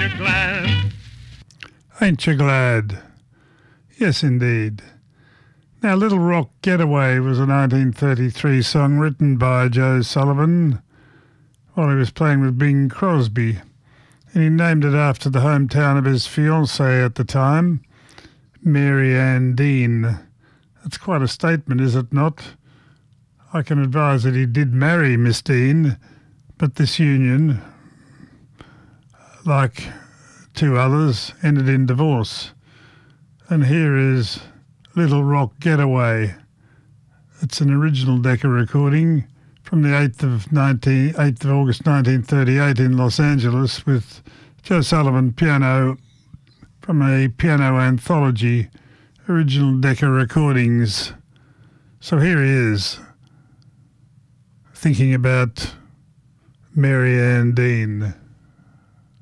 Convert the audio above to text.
you glad? Ain't you glad? Yes, indeed. Now, Little Rock Getaway was a 1933 song written by Joe Sullivan while he was playing with Bing Crosby, and he named it after the hometown of his fiancée at the time, Mary Ann Dean. That's quite a statement, is it not? I can advise that he did marry Miss Dean, but this union, like two others, ended in divorce. And here is Little Rock Getaway. It's an original Decca recording from the 8th of August 1938 in Los Angeles with Joe Sullivan piano from a piano anthology, original Decca recordings. So here he is, thinking about Mary Ann Dean.